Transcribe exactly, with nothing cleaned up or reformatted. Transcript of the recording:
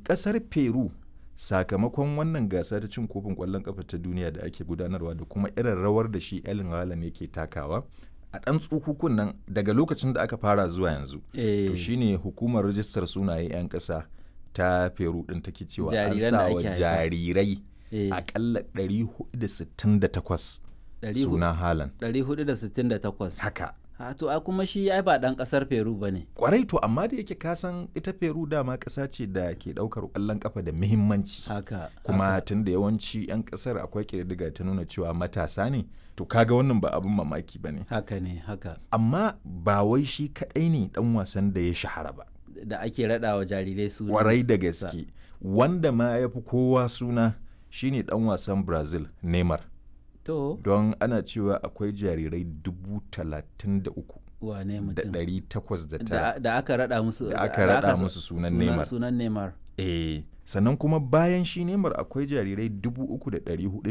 ƙasar Peru sakamakon wannan gasa ta cin kofin ƙwallon ƙafa ta duniya da ake gudanarwa da kuma irin rawar da shi Erling Haaland yake takawa a ɗan tsukukun nan daga lokacin da aka fara zuwa yanzu. Eh. To shine hukumar rajistar sunaye 'yan ƙasa ta Peru ɗin take cewa an Jariran sa da wa ake haifa. jarirai Eh. aƙalla ɗari hudu da sittin da takwas Ɗari hu- suna Haaland. ɗari hudu da sittin da takwas. Haka. Ha, to a kuma shi ai ba ɗan ƙasar Peru ba ne. Kwarai to amma da yake kasan ita Peru dama ƙasa ce da ke ɗaukar ƙwallon ƙafa da muhimmanci. Haka. Kuma haka. tun da yawanci 'yan ƙasar akwai ƙididdiga ta nuna cewa matasa ne, to kaga wannan ba abin mamaki ba ne. Haka ne, haka. Amma ba wai shi kaɗai ne ɗan wasan da ya shahara ba. Da ake raɗa wa jarirai su. Kwarai da gaske. Wanda ma ya fi kowa suna shine ɗan wasan Brazil, Neymar. To, Don ana cewa akwai jarirai dubu talatin da uku wane da mutum? ɗari takwas da Da, tara. da aka raɗa musu. Da aka raɗa sa- musu sunan Neymar. Sunan Neymar. Eh, sannan kuma bayan shi Neymar akwai jarirai dubu uku da ɗari hudu